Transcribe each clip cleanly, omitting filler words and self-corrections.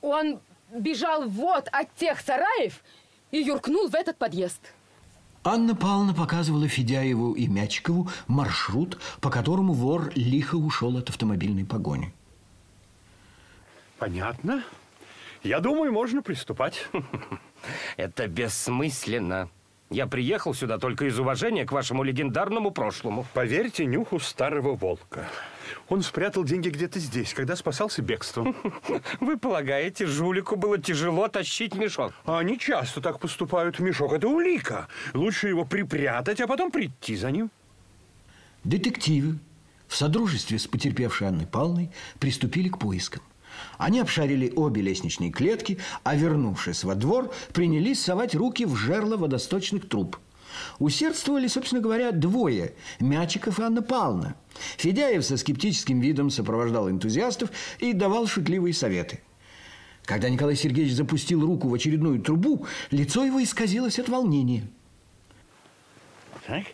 Он бежал вот от тех сараев и юркнул в этот подъезд. Анна Павловна показывала Федяеву и Мячикову маршрут, по которому вор лихо ушел от автомобильной погони. Понятно. Я думаю, можно приступать. Это бессмысленно. Я приехал сюда только из уважения к вашему легендарному прошлому. Поверьте нюху старого волка. Он спрятал деньги где-то здесь, когда спасался бегством. Вы полагаете, жулику было тяжело тащить мешок? Они часто так поступают. Мешок – это улика. Лучше его припрятать, а потом прийти за ним. Детективы в содружестве с потерпевшей Анной Павловной приступили к поискам. Они обшарили обе лестничные клетки, а вернувшись во двор, принялись совать руки в жерло водосточных труб. Усердствовали, собственно говоря, двое – Мячиков и Анна Павловна. Федяев со скептическим видом сопровождал энтузиастов и давал шутливые советы. Когда Николай Сергеевич запустил руку в очередную трубу, лицо его исказилось от волнения. Так,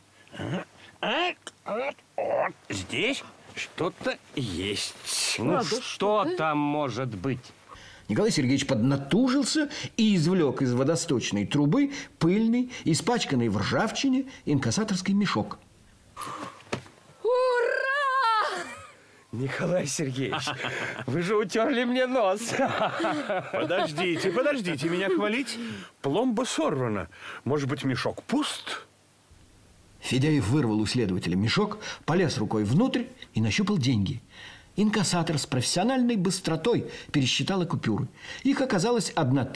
здесь что-то есть. Ну, что там может быть? Николай Сергеевич поднатужился и извлек из водосточной трубы пыльный, испачканный в ржавчине инкассаторский мешок. Ура! Николай Сергеевич, вы же утерли мне нос. Подождите меня хвалить. Пломба сорвана. Может быть, мешок пуст? Федяев вырвал у следователя мешок, полез рукой внутрь и нащупал деньги. Инкассатор с профессиональной быстротой пересчитала купюры. Их оказалось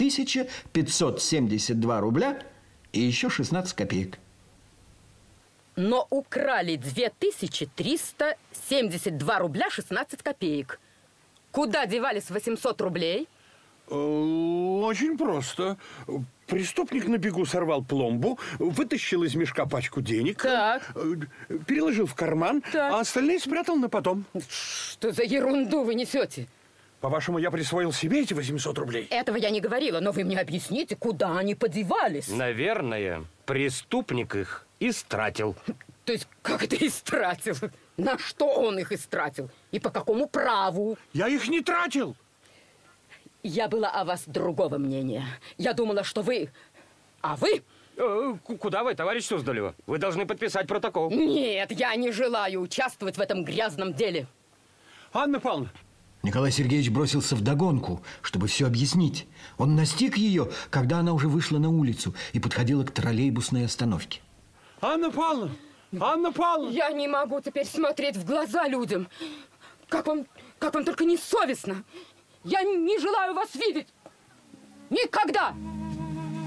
1572 рубля и еще 16 копеек. Но украли 2372 рубля 16 копеек. Куда девались 800 рублей? Очень просто. Преступник на бегу сорвал пломбу, вытащил из мешка пачку денег, Так. переложил в карман, Так. а остальные спрятал на потом. Что за ерунду вы несете? По-вашему, я присвоил себе эти 800 рублей? Этого я не говорила, но вы мне объясните, куда они подевались. Наверное, преступник их истратил. То есть, как это истратил? На что он их истратил? И по какому праву? Я их не тратил! Я была о вас другого мнения. Я думала, что вы... А вы? Куда вы, товарищ Суздалева? Вы должны подписать протокол. Нет, я не желаю участвовать в этом грязном деле. Анна Павловна! Николай Сергеевич бросился вдогонку, чтобы все объяснить. Он настиг ее, когда она уже вышла на улицу и подходила к троллейбусной остановке. Анна Павловна! Анна Павловна! Я не могу теперь смотреть в глаза людям. Как вам только не совестно. Я не желаю вас видеть. Никогда!